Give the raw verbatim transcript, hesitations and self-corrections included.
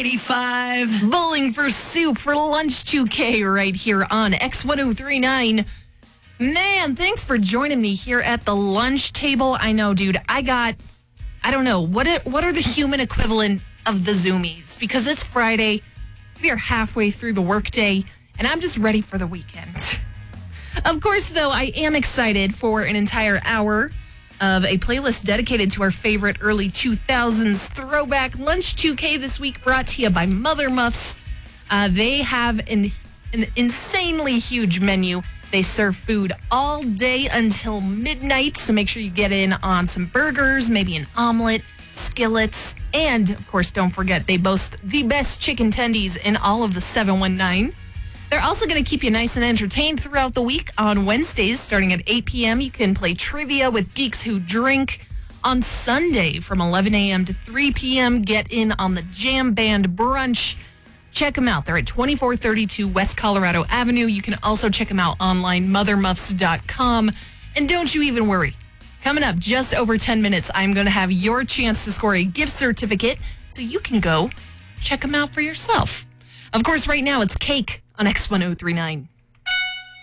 eighty-five. Bowling for Soup for Lunch two K right here on X ten thirty-nine. Man, thanks for joining me here at the lunch table. I know, dude, I got, I don't know, what are, what are the human equivalent of the Zoomies? Because it's Friday, we are halfway through the workday, and I'm just ready for the weekend. Of course, though, I am excited for an entire hour of a playlist dedicated to our favorite early two thousands throwback Lunch two K this week, brought to you by Mother Muffs. Uh, they have an, an insanely huge menu. They serve food all day until midnight, so make sure you get in on some burgers, maybe an omelet, skillets, and, of course, don't forget, they boast the best chicken tendies in all of the seven one nine. They're also going to keep you nice and entertained throughout the week. On Wednesdays, starting at eight p.m., you can play trivia with Geeks Who Drink. On Sunday, from eleven a.m. to three p.m., get in on the Jam Band Brunch. Check them out. They're at twenty-four thirty-two West Colorado Avenue. You can also check them out online, mother muffs dot com. And don't you even worry. Coming up just over ten minutes, I'm going to have your chance to score a gift certificate so you can go check them out for yourself. Of course, right now it's Cake on X ten thirty-nine.